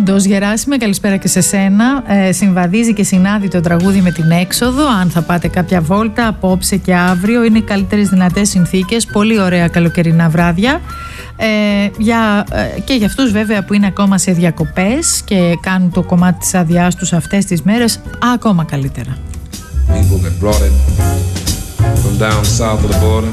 Όντως, Γεράσιμε, καλησπέρα και σε σένα. Συμβαδίζει και συνάδει το τραγούδι με την έξοδο. Αν θα πάτε κάποια βόλτα απόψε και αύριο, είναι οι καλύτερες δυνατές συνθήκες. Πολύ ωραία καλοκαιρινά βράδια. Και για αυτούς βέβαια που είναι ακόμα σε διακοπές και κάνουν το κομμάτι της αδειάς τους αυτές τις μέρες, ακόμα καλύτερα. People that brought it from down south of the border